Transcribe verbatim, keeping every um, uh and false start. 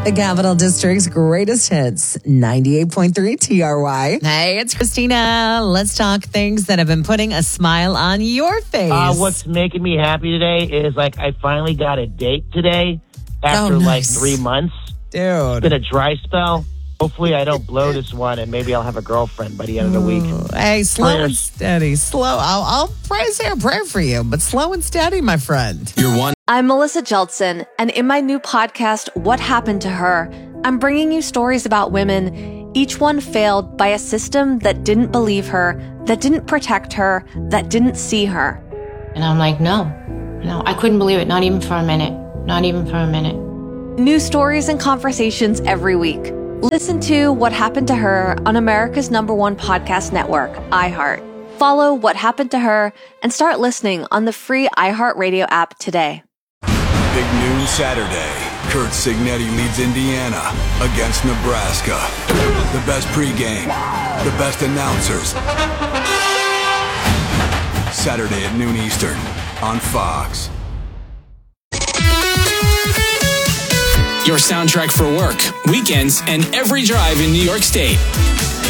The Capital District's greatest hits, ninety-eight point three T R Y. Hey, it's Christina. Let's talk things that have been putting a smile on your face. Uh, what's making me happy today is like I finally got a date today after Oh, like nice. three months. Dude. It's been a dry spell. Hopefully I don't blow this one and maybe I'll have a girlfriend by the end of the week. Hey, slow and Prayers. steady. Slow. I'll, I'll pray, say a prayer for you, but slow and steady, my friend. You're one. I'm Melissa Jeltsin, and in my new podcast, What Happened to Her, I'm bringing you stories about women, each one failed by a system that didn't believe her, that didn't protect her, that didn't see her. And I'm like, no, no, I couldn't believe it. Not even for a minute. Not even for a minute. New stories and conversations every week. Listen to What Happened to Her on America's number one podcast network, iHeart. Follow What Happened to Her and start listening on the free iHeartRadio app today. Big noon Saturday. Kurt Signetti leads Indiana against Nebraska. The best pregame, the best announcers. Saturday at noon Eastern on Fox. Your soundtrack for work, weekends, and every drive in New York State.